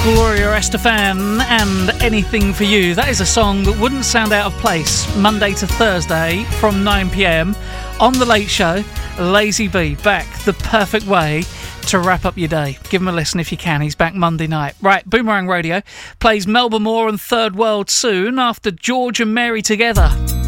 Gloria Estefan and Anything For You. That is a song that wouldn't sound out of place Monday to Thursday from 9pm on The Late Show. Lazy B back the perfect way to wrap up your day. Give him a listen if you can. He's back Monday night. Right, Boomerang Radio plays Melba Moore and Third World soon after George and Mary Together.